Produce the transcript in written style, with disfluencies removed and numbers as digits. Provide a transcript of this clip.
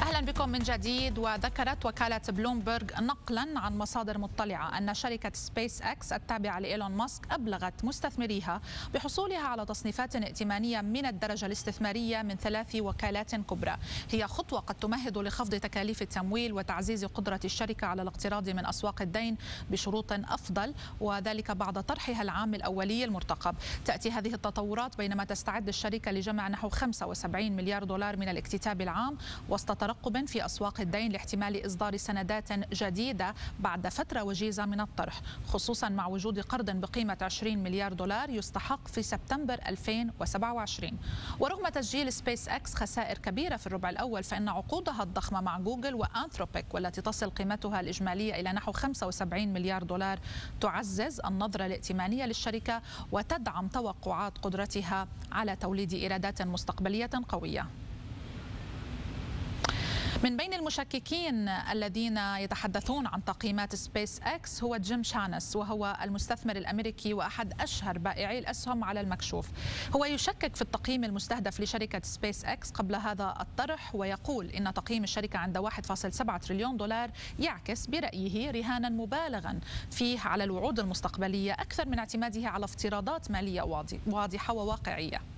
أهلا بكم من جديد. وذكرت وكالة بلومبرغ نقلا عن مصادر مطلعة أن شركة سبيس اكس التابعة لإيلون ماسك أبلغت مستثمريها بحصولها على تصنيفات ائتمانية من الدرجة الاستثمارية من 3 وكالات كبرى. هي خطوة قد تمهد لخفض تكاليف التمويل وتعزيز قدرة الشركة على الاقتراض من أسواق الدين بشروط أفضل، وذلك بعد طرحها العام الأولي المرتقب. تأتي هذه التطورات بينما تستعد الشركة لجمع نحو 75 مليار دولار من الاكتتاب العام وسط ترقب في أسواق الدين لاحتمال إصدار سندات جديدة بعد فترة وجيزة من الطرح، خصوصا مع وجود قرض بقيمة 20 مليار دولار يستحق في سبتمبر 2027. ورغم تسجيل سبيس اكس خسائر كبيرة في الربع الأول، فإن عقودها الضخمة مع جوجل وأنثروبيك والتي تصل قيمتها الإجمالية إلى نحو 75 مليار دولار تعزز النظرة الائتمانية للشركة وتدعم توقعات قدرتها على توليد إيرادات مستقبلية قوية. من بين المشككين الذين يتحدثون عن تقييمات سبيس اكس هو جيم شانس، وهو المستثمر الأمريكي وأحد أشهر بائعي الأسهم على المكشوف. هو يشكك في التقييم المستهدف لشركة سبيس اكس قبل هذا الطرح، ويقول إن تقييم الشركة عند 1.7 تريليون دولار يعكس برأيه رهانا مبالغا فيه على الوعود المستقبلية أكثر من اعتماده على افتراضات مالية واضحة وواقعية.